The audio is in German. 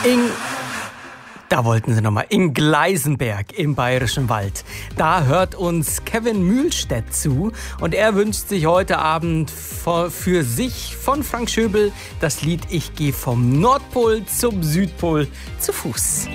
Da wollten sie nochmal. In Gleisenberg im Bayerischen Wald. Da hört uns Kevin Mühlstedt zu. Und er wünscht sich heute Abend für sich von Frank Schöbel das Lied Ich gehe vom Nordpol zum Südpol zu Fuß.